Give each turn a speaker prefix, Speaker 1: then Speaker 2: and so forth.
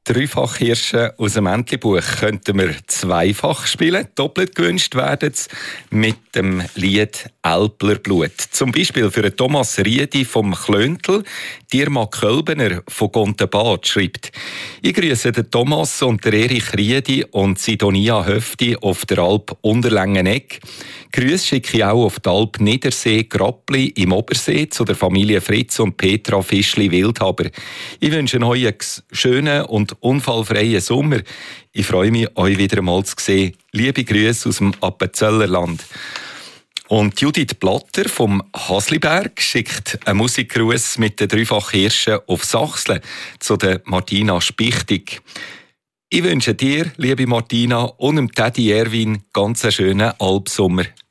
Speaker 1: Dreifach-Hirsche aus dem Entlebuch könnten wir zweifach spielen. Doppelt gewünscht werden sie mit dem Lied «Älpler Blut». Zum Beispiel für Thomas Riedi vom Klöntel, Dirma Kölbener von Gontenbad schreibt: «Ich grüße den Thomas und der Erich Riedi und Sidonia Höfti auf der Alp Unterlängeneck. Grüße schicke ich auch auf die Alp Niedersee Grappli im Obersee zu der Familie Fritz und Petra Fischli-Wildhaber. Ich wünsche euch einen schönen und unfallfreien Sommer. Ich freue mich, euch wieder einmal zu sehen. Liebe Grüße aus dem Appenzellerland.» Und Judith Blatter vom Hasliberg schickt einen Musikgruß mit den Dreifach-Hirschen auf Sachsen zu der Martina Spichtig. Ich wünsche dir, liebe Martina, und dem Teddy Erwin ganz einen schönen Alpsommer.